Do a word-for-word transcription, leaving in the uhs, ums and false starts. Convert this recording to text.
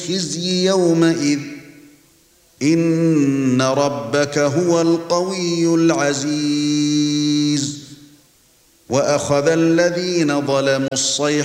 الخزي يومئذ إن ربك هو القوي العزيز وأخذ الذين ظلموا الصيحة